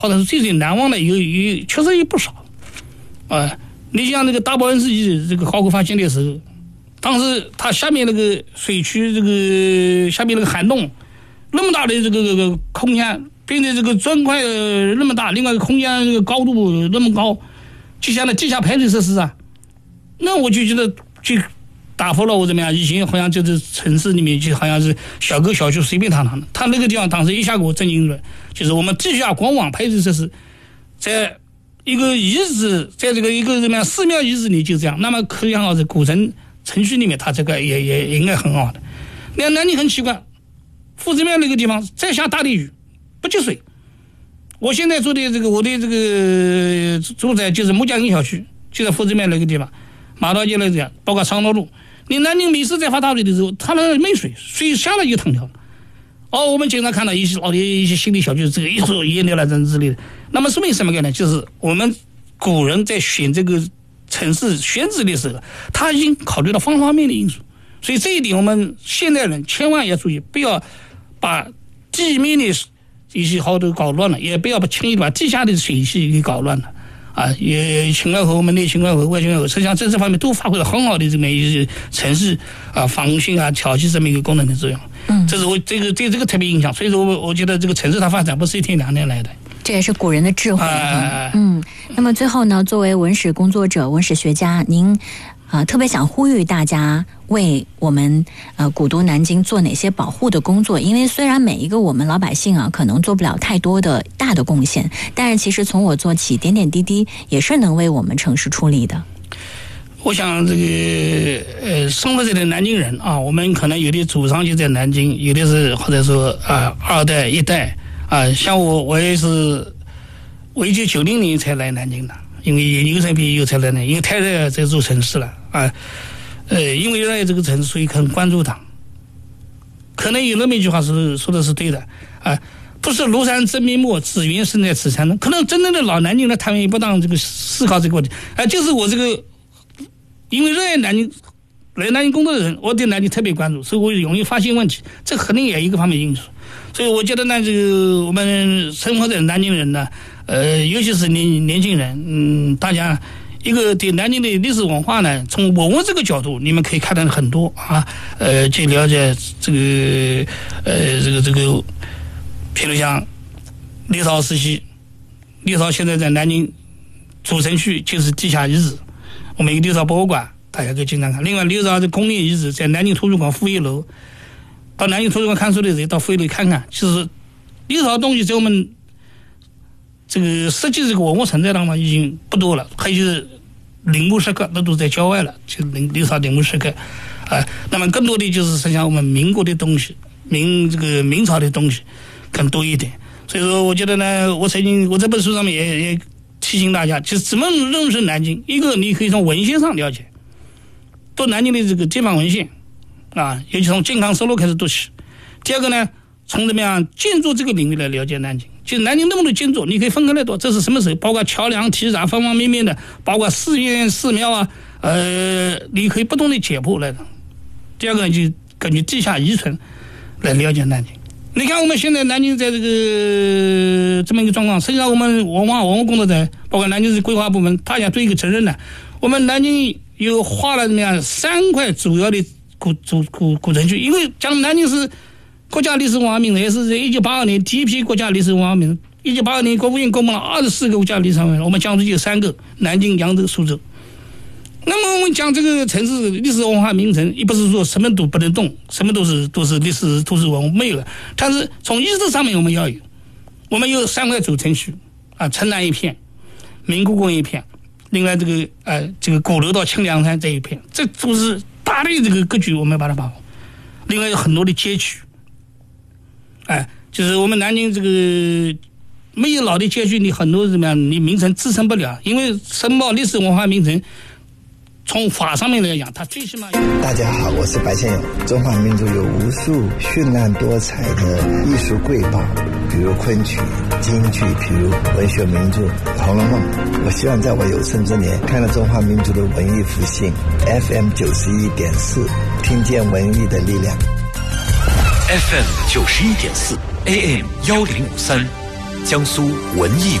或者是最难忘的确实有不少。你像那个大报恩时期这个考古发现的时候，当时它下面那个水区这个下面那个涵洞那么大的这个空间，并且这个砖块那么大，另外一个空间这个高度那么高，就像那地下排水设施啊，那我就觉得就打破了我怎么样，以前好像就是城市里面就好像是小沟小区随便堂堂的，他那个地方当时一下给我震惊了，就是我们地下广网排水设施在一个遗址，在这个一个怎么样寺庙遗址里就这样，那么可想而知古城城区里面它这个也应该很好的。那南京很奇怪，夫子庙那个地方再下大的雨不积水，我现在住的这个我的这个住宅就是木匠营小区，就在夫子庙那个地方，马道街那个地方，包括长乐路。你南京每次在发大水的时候，它那没水，水下来就腾掉了。我们经常看到一些老的一些新的小区，这个一说淹掉了这之类的。那么说明什么概念？就是我们古人在选这个城市选址的时候，他已经考虑到方方面面的因素。所以这一点我们现代人千万要注意，不要把地面的一些好多搞乱了，也不要轻易把地下的水系给搞乱了。也秦淮河、我们内秦淮河、外秦淮河，实际上在这方面都发挥了很好的这么一些城市防汛调剂这么一个功能的作用。这是我对这个特别影响。所以说我觉得这个城市它发展不是一天两天来的， 这也是古人的智慧。那么最后呢，作为文史工作者、文史学家，您特别想呼吁大家为我们古都南京做哪些保护的工作？因为虽然每一个我们老百姓可能做不了太多的大的贡献，但是其实从我做起，点点滴滴也是能为我们城市出力的。 我想这个生活在的南京人我们可能有的祖上就在南京，有的是或者说二代一代像我也是1990年才来南京的，因为研究生毕业又才来呢，因为太热在做城市了因为热爱这个城市，所以很关注它。可能有那么一句话说的是对的不是庐山真面目，只缘身在此山中。可能真正的老南京人，他们也不当这个思考这个问题就是我这个因为热爱南京来南京工作的人，我对南京特别关注，所以我容易发现问题，这肯定也一个方面因素。所以我觉得呢，这个我们生活在南京人呢尤其是年轻人大家一个对南京的历史文化呢，从文物这个角度你们可以看到很多去了解这个譬如像历朝时期，历朝现在在南京主城区就是地下遗址，我们有历朝博物馆大家可以经常看。另外历朝的工业遗址在南京图书馆负一楼，到南京图书馆看书的时候到负一楼看看，其实历朝东西在我们这个实际这个文物存在当中已经不多了，还有就是陵墓石刻那都在郊外了，就历朝陵墓石刻那么更多的就是实际上我们民国的东西，明朝的东西更多一点。所以说我觉得呢，我这本书上面也提醒大家，就是怎么认识南京。一个你可以从文献上了解，读南京的这个地方文献尤其从健康实录开始读起。第二个呢，从怎么样建筑这个领域来了解南京。就是南京那么多建筑，你可以分开来读，这是什么时候？包括桥梁、堤闸方方面面的，包括寺院、寺庙你可以不同的解剖来的。第二个就根据地下遗存来了解南京。你看我们现在南京在这个这么一个状况，实际上我们文物工作者，包括南京市规划部门，大家对一个责任呢，我们南京有划了怎么样3块主要的古城区，因为讲南京是国家历史文化名城，也是1982年第一批国家历史文化名城。1982年国务院公布了24个国家历史文化名城，我们江苏就有3个，南京、扬州、苏州。那么我们讲这个城市历史文化名城，也不是说什么都不能动，什么都是历史都市文物没有了，但是从遗址上面我们要有，我们有3块主城区城南一片，明故宫一片，另外这个鼓楼到清凉山这一片，这都是大的这个格局，我们把它把握。另外有很多的街区，就是我们南京这个没有老的街区，你很多怎么样，你名城支撑不了，因为申报历史文化名城。从法上面来讲，它最起码。 大家好，我是白先勇。中华民族有无数绚烂多彩的艺术瑰宝，比如昆曲、京剧，比如文学名著《红楼梦》。我希望在我有生之年，看到中华民族的文艺复兴。FM 91.4，听见文艺的力量。 FM 91.4 ，AM 1053， 江苏文艺